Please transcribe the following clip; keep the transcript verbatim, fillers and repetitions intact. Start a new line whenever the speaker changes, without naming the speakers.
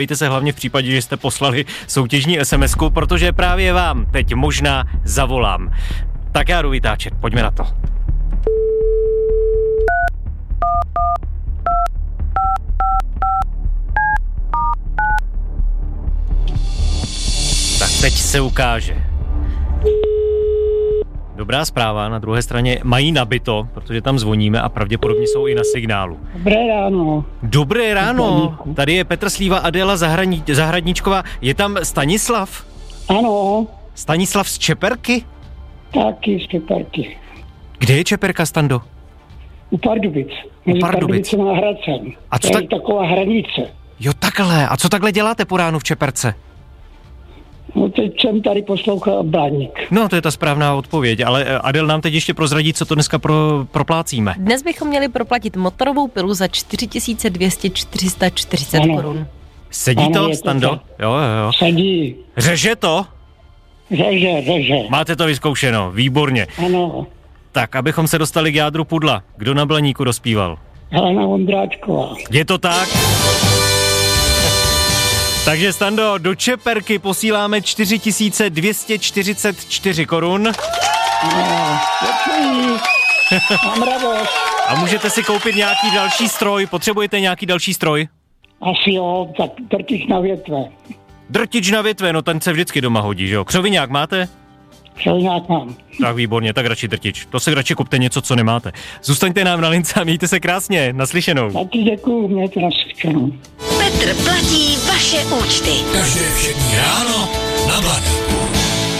Dejte se hlavně v případě, že jste poslali soutěžní SMSku, protože právě vám teď možná zavolám. Tak já jdu vytáčet, pojďme na to. Tak teď se ukáže. Dobrá zpráva, na druhé straně mají nabito, protože tam zvoníme a pravděpodobně jsou i na signálu.
Dobré ráno.
Dobré ráno, tady je Petr Slíva, Adéla Zahradní, Zahradníčková, je tam Stanislav?
Ano.
Stanislav z Čeperky?
Taky z Čeperky.
Kde je Čeperka, Stando?
U Pardubic.
U Pardubic.
Pardubicem a Hradcem.
A co
to
tak...
je taková hranice.
Jo, takhle. A co takhle děláte po ránu v Čeperce?
No teď jsem tady poslouchal Bláník.
No, to je ta správná odpověď, ale Adel nám teď ještě prozradí, co to dneska pro, proplácíme.
Dnes bychom měli proplatit motorovou pilu za čtyři tisíce dvě stě čtyřicet čtyřicet korun.
Sedí
ano,
to, Stando?
To
jo, jo, jo.
Sedí.
Řeže to?
Řeže, řeže.
Máte to vyzkoušeno, výborně.
Ano.
Tak, abychom se dostali k jádru pudla. Kdo na Blaníku dospíval?
Helena Vondráčková.
Je to tak? Takže, Stando, do Čeperky posíláme čtyři tisíce dvě stě čtyřicet čtyři korun.
No, děkuji. Mám radost.
A můžete si koupit nějaký další stroj. Potřebujete nějaký další stroj?
Asi jo, tak drtič na větve.
Drtič na větve, no ten se vždycky doma hodí, že jo? Křoviňák máte?
Křoviňák mám.
Tak výborně, tak radši drtič. To se radši kupte něco, co nemáte. Zůstaňte nám na lince a mějte se krásně. Naslyšenou.
Taky děkuju, mějte naslyšenou.
Petr platí vaše účty.
Každé všední ráno na Blaníku.